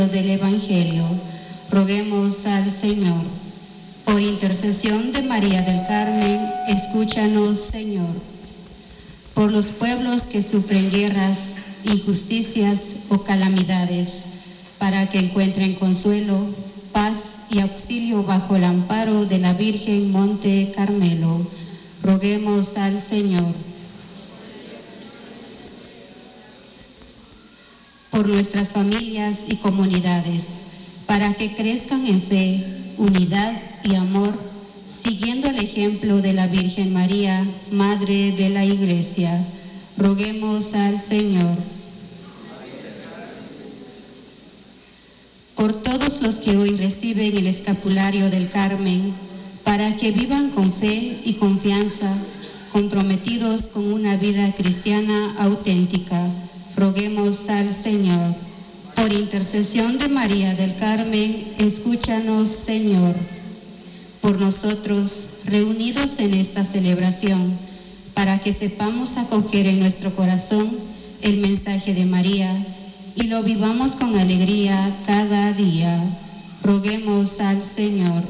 del Evangelio. Roguemos al Señor. Por intercesión de María del Carmen, escúchanos, Señor. Por los pueblos que sufren guerras, injusticias o calamidades, para que encuentren consuelo, paz y auxilio bajo el amparo de la Virgen Monte Carmelo. Roguemos al Señor. Por nuestras familias y comunidades, para que crezcan en fe, unidad y amor, siguiendo el ejemplo de la Virgen María, Madre de la Iglesia. Roguemos al Señor. Por todos los que hoy reciben el escapulario del Carmen, para que vivan con fe y confianza, comprometidos con una vida cristiana auténtica. Roguemos al Señor. Por intercesión de María del Carmen, escúchanos, Señor. Por nosotros, reunidos en esta celebración, para que sepamos acoger en nuestro corazón el mensaje de María y lo vivamos con alegría cada día. Roguemos al Señor.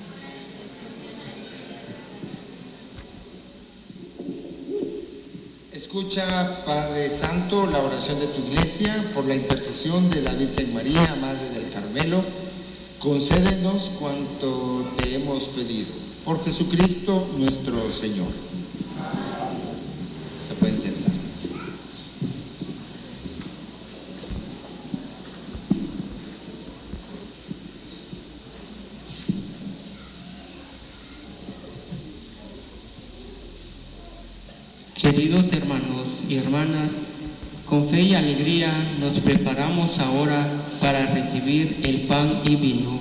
Escucha, Padre Santo, la oración de tu Iglesia. Por la intercesión de la Virgen María, Madre del Carmelo, concédenos cuanto te hemos pedido. Por Jesucristo nuestro Señor. Se pueden sentar. Queridos hermanos y hermanas, con fe y alegría nos preparamos ahora para recibir el pan y vino.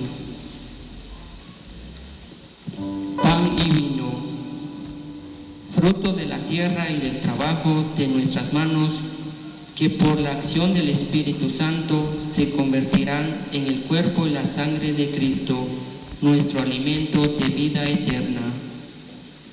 Pan y vino, fruto de la tierra y del trabajo de nuestras manos, que por la acción del Espíritu Santo se convertirán en el cuerpo y la sangre de Cristo, nuestro alimento de vida eterna.